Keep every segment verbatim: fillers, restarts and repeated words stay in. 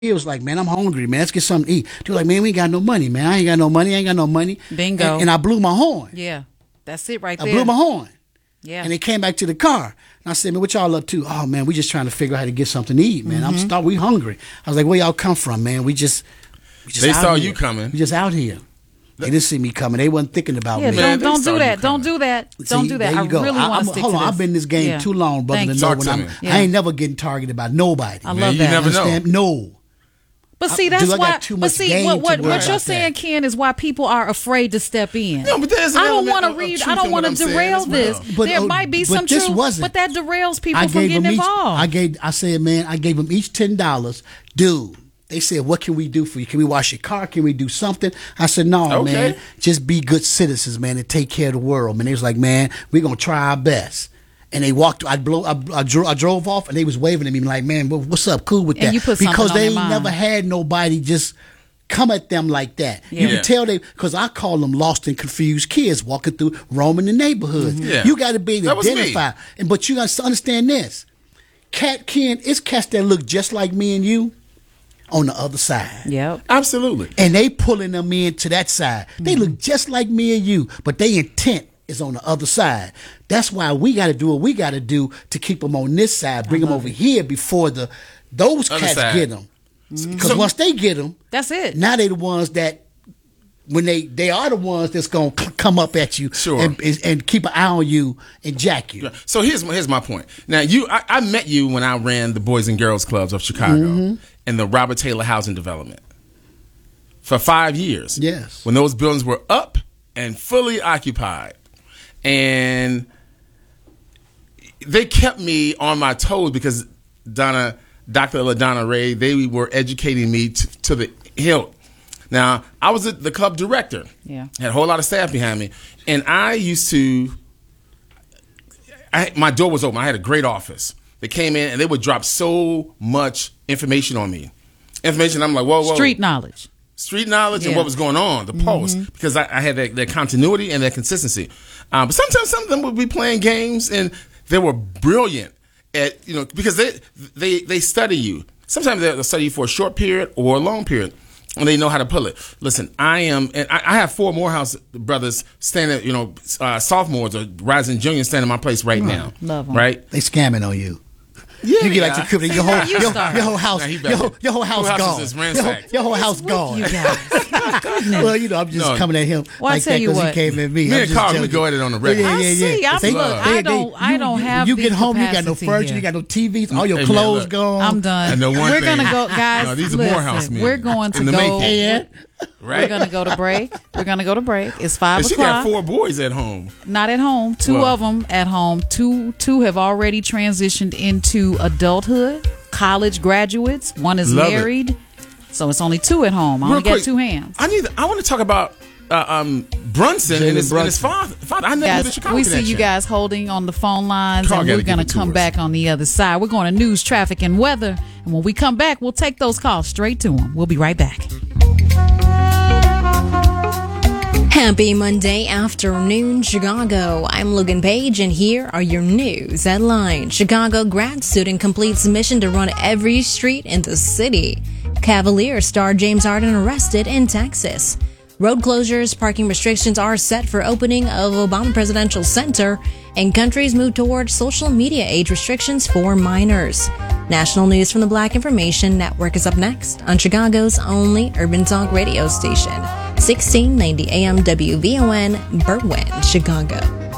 He was like, man, I'm hungry, man. Let's get something to eat. They were like, man, we ain't got no money, man. I ain't got no money. I ain't got no money. Bingo. And, and I blew my horn. Yeah, that's it right I there. blew my horn. Yeah. And they came back to the car. And I said, man, what y'all up to? Oh, man, we just trying to figure out how to get something to eat, man. Mm-hmm. I'm starving. We hungry. I was like, where y'all come from, man? We just, we just They out saw here. you coming. We just out here. They didn't see me coming. They wasn't thinking about yeah, me. don't, Man, don't they do saw that. you Don't coming. do that. See, Don't do that. there I you go. really I, want to stick hold to on, this. I've been in this game Yeah. too long, brother, Thank to you. know Talk when to I'm, me. Yeah. I ain't never getting targeted by nobody. I Man, love you that. never know. Understand? No. But see, I- that's dude, I got why. too But much see, game what to what, worry what you're about saying, that. Ken, is why people are afraid to step in. No, but there's an I don't element want to of- of read. truth I don't in want what to I'm saying derail as this. well. But, there uh, might be but some this truth, wasn't. but that derails people I from gave getting them each, involved. I gave. I said, man, I gave them each ten dollars, dude. They said, what can we do for you? Can we wash your car? Can we do something? I said, no, Okay. man. Just be good citizens, man, and take care of the world. Man, they was like, man, we're going to try our best. And they walked, I, blow, I, I, drove, I drove off, and they was waving at me like, man, what's up? Cool with And that. you put something because on they their ain't mind. never had nobody just come at them like that. Yeah. You Yeah. can tell they, because I call them lost and confused kids walking through, roaming the neighborhoods. Yeah. You got to be able That to was me. identify. And, but you got to understand this. Cat Ken, it's cats that look just like me and you on the other side. Yep. Absolutely. And they pulling them in to that side. They look just like me and you, but they intent is on the other side. That's why we got to do what we got to do to keep them on this side, bring them over here before the those Other cats side. get them. Because So- once they get them, That's it. now they the ones that when they they are the ones that's gonna c- come up at you Sure. and, and and keep an eye on you and jack you. So here's my, here's my point. Now you, I, I met you when I ran the Boys and Girls Clubs of Chicago Mm-hmm. and the Robert Taylor Housing Development for five years. Yes. When those buildings were up and fully occupied, and they kept me on my toes because Donna, Doctor LaDonna Ray, they were educating me to, to the hilt. Now, I was the club director. Yeah. Had a whole lot of staff behind me. And I used to, I, my door was open. I had a great office. They came in and they would drop so much information on me. Information, I'm like, whoa, whoa. Street knowledge. Street knowledge and Yeah. what was going on, the pulse, because I, I had that, that continuity and that consistency. Um, but sometimes some of them would be playing games and they were brilliant at, you know, because they they, they study you. Sometimes they'll study you for a short period or a long period. And they know how to pull it. Listen, I am, and I, I have four Morehouse brothers standing, you know, uh, sophomores or rising juniors standing in my place right now. Love 'em. Right? They scamming on you. Yeah. You get like your crypto, your whole, You your, start. your whole house, Nah, he your better. whole, your whole house Whole house gone. is Your whole, ransacked. your whole house gone. You guys. Well, you know, I'm just No. coming at him Well, I like tell that you because he what. came at me. Me I'm and just Carl, we joking. go at it on the record. Yeah, I yeah, yeah. see. I'm They- look, they- I they- don't- I you- don't you- have You the get home, you got no capacity furniture, here. you got no T Vs, all your Hey, man, clothes look. gone. I'm done. I know one We're thing. gonna go, guys. No, these are listen, Morehouse men. We're going to In the go. making. Yeah. Right? We're gonna go to break. We're gonna go to break. It's five And she o'clock. got four boys at home. Not at home. Two Well. of them at home. Two two have already transitioned into adulthood. College graduates. One is Love it. married. So it's only two at home. I Real only got quick, two hands. I need. I want to talk about uh, um, Brunson Jalen and his, and his Brunson. father. father. I never did the Guys, Chicago we see you connection. guys holding on the phone lines, Carl and gotta we're give going it to to come us. back on the other side. We're going to news, traffic, and weather. And when we come back, we'll take those calls straight to them. We'll be right back. Happy Monday afternoon, Chicago. I'm Logan Page, and here are your news headlines. Chicago grad student completes mission to run every street in the city. Cavalier star James Harden arrested in Texas. Road closures, parking restrictions are set for opening of Obama Presidential Center, and countries move toward social media age restrictions for minors. National news from the Black Information Network is up next on Chicago's only urban talk radio station, sixteen ninety A M W V O N, Berwyn, Chicago.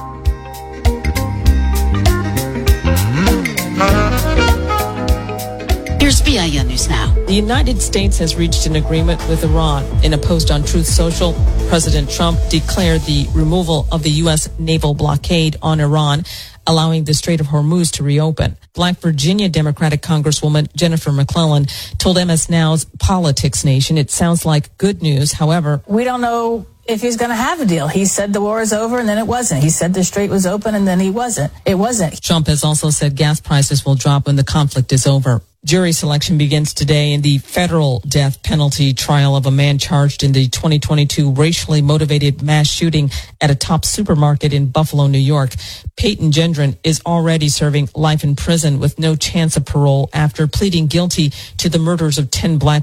Here's B I N News Now. The United States has reached an agreement with Iran. In a post on Truth Social, President Trump declared the removal of the U S naval blockade on Iran, allowing the Strait of Hormuz to reopen. Black Virginia Democratic Congresswoman Jennifer McClellan told M S Now's Politics Nation it sounds like good news. However, We don't know if he's going to have a deal. He said the war is over and then it wasn't. He said the strait was open and then he wasn't. It wasn't. Trump has also said gas prices will drop when the conflict is over. Jury selection begins today in the federal death penalty trial of a man charged in the twenty twenty-two racially motivated mass shooting at a top supermarket in Buffalo, New York. Peyton Gendron is already serving life in prison with no chance of parole after pleading guilty to the murders of ten black